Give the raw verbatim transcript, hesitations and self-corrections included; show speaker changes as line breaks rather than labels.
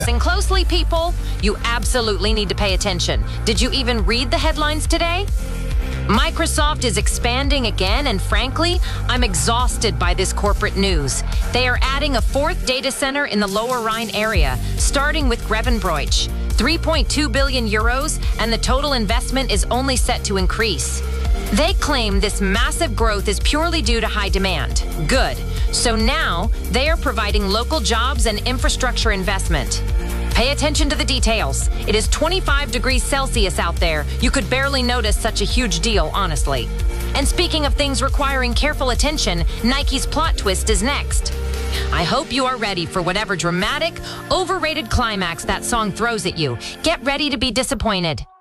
Listen closely, people. You absolutely need to pay attention. Did you even read the headlines today? Microsoft is expanding again, and frankly, I'm exhausted by this corporate news. They are adding a fourth data center in the Lower Rhine area, starting with Grevenbroich. three point two billion euros, and the total investment is only set to increase. They claim this massive growth is purely due to high demand. Good. So now they are providing local jobs and infrastructure investment. Pay attention to the details. It is twenty-five degrees Celsius out there. You could barely notice such a huge deal, honestly. And speaking of things requiring careful attention, Nike's plot twist is next. I hope you are ready for whatever dramatic, overrated climax that song throws at you. Get ready to be disappointed.